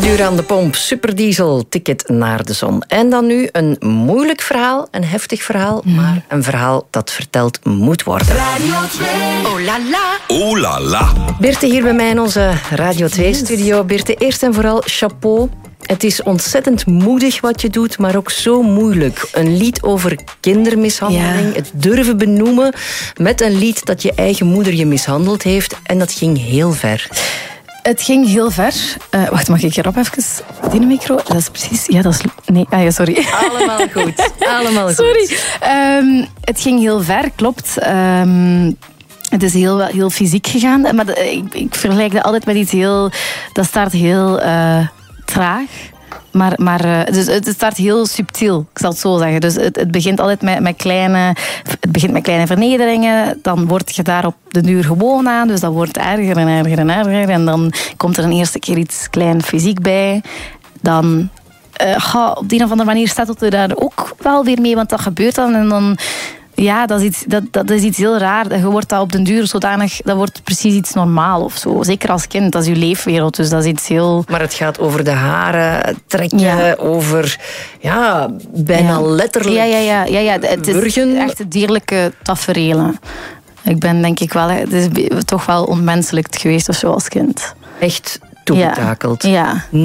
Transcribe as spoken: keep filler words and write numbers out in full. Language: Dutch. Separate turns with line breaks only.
uur aan de pomp, superdiesel, ticket naar de zon. En dan nu een moeilijk verhaal, een heftig verhaal, mm. maar een verhaal dat verteld moet worden. Radio twee. Oh la la.
Oh la la.
Birte hier bij mij in onze Radio twee-studio. Birte, eerst en vooral chapeau. Het is ontzettend moedig wat je doet, maar ook zo moeilijk. Een lied over kindermishandeling, ja. Het durven benoemen met een lied dat je eigen moeder je mishandeld heeft. En dat ging heel ver.
Het ging heel ver. Uh, wacht, mag ik hierop even? Die micro? Dat is precies... Ja, dat is... Nee, ah ja, sorry.
Allemaal goed. Allemaal goed.
Sorry. Um, het ging heel ver, klopt. Um, het is heel, heel fysiek gegaan. Maar de, ik, ik vergelijk dat altijd met iets heel... Dat staat heel uh, traag. Maar, maar uh, dus het staat heel subtiel, ik zal het zo zeggen. Dus het, het begint altijd met, met, kleine, het begint met kleine vernederingen. Dan word je daar op de duur gewoon aan. Dus dat wordt erger en erger en erger. En dan komt er een eerste keer iets klein fysiek bij. Dan... Uh, ga, op de een of andere manier staat het er daar ook wel weer mee. Want dat gebeurt dan. En dan... Ja, dat is, iets, dat, dat is iets heel raar. Je wordt dat op den duur zodanig... Dat wordt precies iets normaal of zo. Zeker als kind, dat is je leefwereld. Dus dat is iets heel...
Maar het gaat over de haren trekken, ja. over... Ja, bijna
ja.
letterlijk...
Ja, ja, ja. ja, ja. Het is
burgen.
echt dierlijke taferelen. Ik ben denk ik wel... Het is toch wel onmenselijk geweest of zo als kind.
Echt toegetakeld.
Ja. ja.